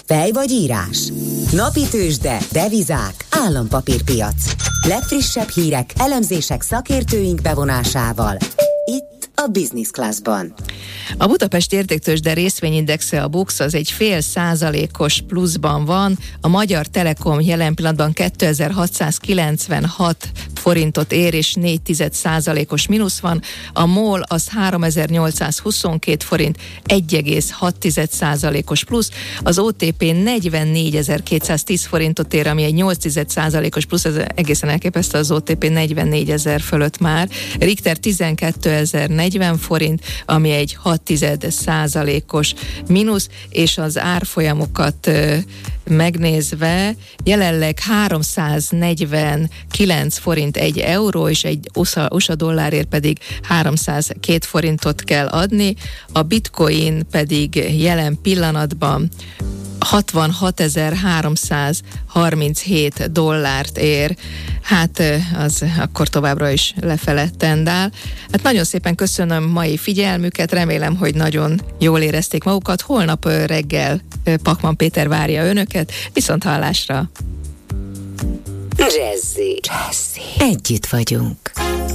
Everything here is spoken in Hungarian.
Fej vagy írás? Napi tőzsde, devizák, állampapírpiac. Legfrissebb hírek, elemzések szakértőink bevonásával. Itt a Business Classban. A Budapest Értéktőzsde részvényindexe, a BUX, az 0,5% pluszban van. A Magyar Telekom jelen pillanatban 2696 forintot ér, és 0,4% mínusz van. A MOL az 3822 forint, 1,6% plusz. Az OTP 44.210 forintot ér, ami egy 8% plusz, ez egészen elképesztő, az OTP 44 000 fölött már. Richter 12.040 forint, ami egy 6% mínusz, és az árfolyamokat megnézve jelenleg 349 forint 1 euró, és egy USA dollárért pedig 302 forintot kell adni. A bitcoin pedig jelen pillanatban 66.337 dollárt ér. Hát az akkor továbbra is lefele tendál. Hát nagyon szépen köszönöm mai figyelmüket, remélem, hogy nagyon jól érezték magukat. Holnap reggel Pakman Péter várja önöket, viszont hallásra. Jazzy. Együtt vagyunk.